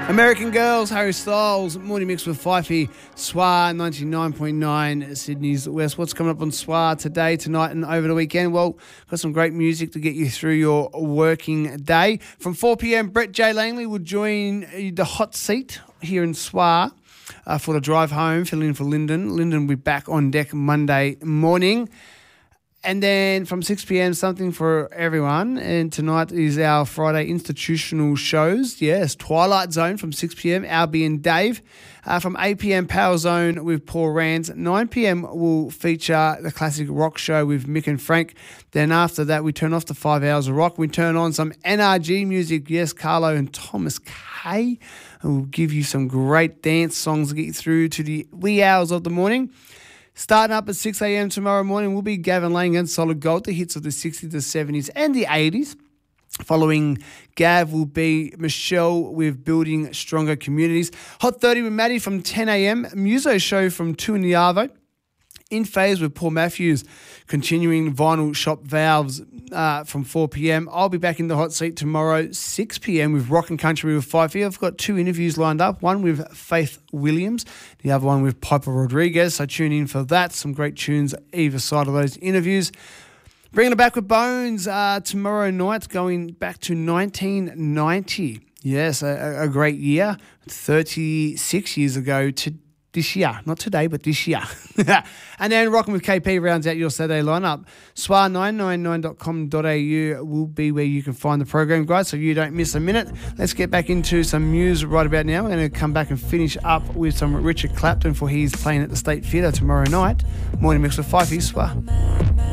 American Girls, Harry Styles, Morning Mix with Fifey, SWA 99.9 Sydney's West. What's coming up on SWA today, tonight and over the weekend? Well, got some great music to get you through your working day. From 4 p.m, Brett J. Langley will join the hot seat here in SWA for the drive home, filling in for Lyndon. Lyndon will be back on deck Monday morning. And then from 6 p.m, something for everyone. And tonight is our Friday institutional shows. Yes, Twilight Zone from 6 p.m, Albie and Dave. From 8 p.m, Power Zone with Paul Rands. 9 p.m, will feature the classic rock show with Mick and Frank. Then after that, we turn off the 5 hours of rock. We turn on some NRG music. Yes, Carlo and Thomas K. will give you some great dance songs to get you through to the wee hours of the morning. Starting up at 6 a.m. tomorrow morning will be Gavin Lang and Solid Gold, the hits of the 60s, the 70s and the 80s. Following Gav will be Michelle with Building Stronger Communities. Hot 30 with Maddie from 10 a.m. Muso Show from 2 in the Arvo. In Phase with Paul Matthews, continuing Vinyl Shop Valves from 4 p.m. I'll be back in the hot seat tomorrow, 6 p.m. with Rock and Country with Fifey. I've got 2 interviews lined up, one with Faith Williams, the other one with Piper Rodriguez. So tune in for that. Some great tunes either side of those interviews. Bringing it back with Bones tomorrow night, going back to 1990. Yes, a great year, 36 years ago to this year, not today, but this year. And then Rockin' with KP rounds out your Saturday lineup. SWA999.com.au will be where you can find the program, guys, so you don't miss a minute. Let's get back into some news right about now. We're going to come back and finish up with some Richard Clapton for he's playing at the State Theatre tomorrow night. Morning Mix with Fifey, SWA.